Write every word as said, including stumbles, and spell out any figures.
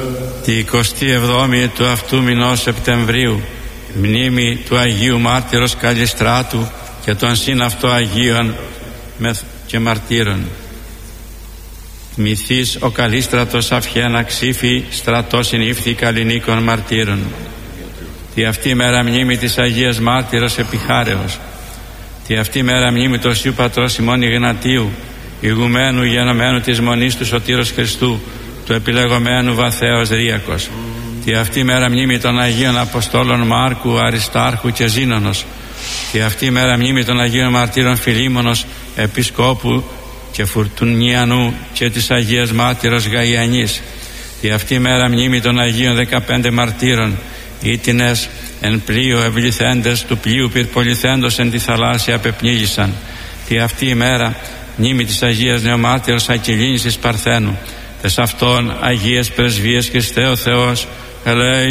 Τη εικοστή εβδόμη του αυτού μηνός Σεπτεμβρίου, μνήμη του Αγίου Μάρτυρος Καλλιστράτου και των συν αυτό Αγίων και Μαρτύρων. Μυθής ο Καλλίστρατος αυχένα ξύφη στρατός συνήφθη καλλινίκων μαρτύρων. Τη αυτή μέρα μνήμη της Αγίας Μάρτυρος Επιχάρεως. Τη αυτή μέρα μνήμη του Οσίου Πατρός Σιμών Ιγνατίου, ηγουμένου γενομένου της Μονής του Σωτήρος Χριστού, του επιλεγωμένου Βαθέως Ρίακος. Τη αυτή μέρα μνήμη των Αγίων Αποστόλων Μάρκου, Αριστάρχου και Ζήνωνος. Τη αυτή μέρα μνήμη των Αγίων Μαρτύρων Φιλίμωνος, Επισκόπου και Φουρτουνιανού και της Αγίας Μάρτυρος Γαϊανής. Τη αυτή μέρα μνήμη των Αγίων δεκαπέντε Μαρτύρων, ήτινες εν πλοίο ευληθέντες του πλοίου πυρπολιθέντος εν τη θαλάσσια απεπνίγησαν. Τη αυτή ημέρα μνήμη της Αγίας Νεομάρτυρος Ακυλίνης της Παρθένου. Τες αυτών Αγίες Πρεσβείες Χριστέ ο Θεός, ελέη